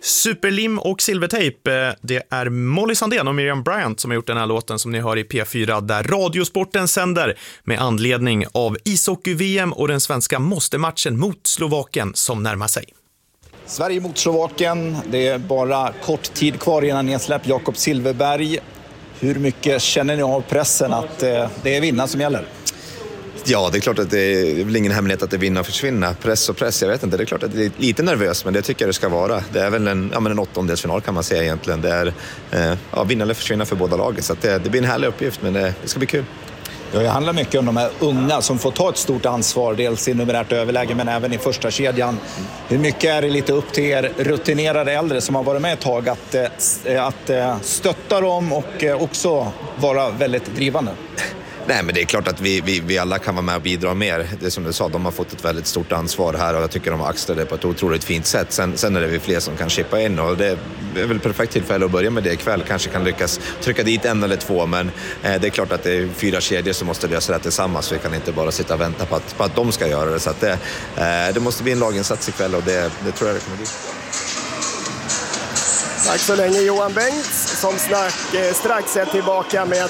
Superlim och silvertejp, det är Molly Sandén och Miriam Bryant som har gjort den här låten som ni hör i P4 där Radiosporten sänder med anledning av ishockey-VM och den svenska måste-matchen mot Slovakien som närmar sig. Sverige mot Slovakien, det är bara kort tid kvar innan nedsläpp. Jakob Silfverberg, hur mycket känner ni av pressen att det är vinna som gäller? Ja, det är klart att det är väl ingen hemlighet att det vinner och försvinna. Press och press, jag vet inte. Det är klart att det är lite nervöst, men det tycker jag det ska vara. Det är väl en åttondelsfinal kan man säga egentligen. Det är vinna eller försvinna för båda laget. Så att det blir en härlig uppgift, men det ska bli kul. Det handlar mycket om de här unga som får ta ett stort ansvar, dels i numerärt överläge men även i första kedjan. Hur mycket är det lite upp till er rutinerade äldre som har varit med ett tag att stötta dem och också vara väldigt drivande? Nej, men det är klart att vi alla kan vara med och bidra mer. Det är som du sa, de har fått ett väldigt stort ansvar här och jag tycker de har axlat det på ett otroligt fint sätt. Sen är det vi fler som kan chippa in och det är väl perfekt tillfälle att börja med det ikväll. Kanske kan lyckas trycka dit en eller två, men det är klart att det är 4 kedjor som måste lösa det tillsammans. Så vi kan inte bara sitta och vänta på att de ska göra det. Så att det måste bli en laginsats ikväll och det tror jag det kommer bli. Tack så länge Johan Bengts som strax är tillbaka med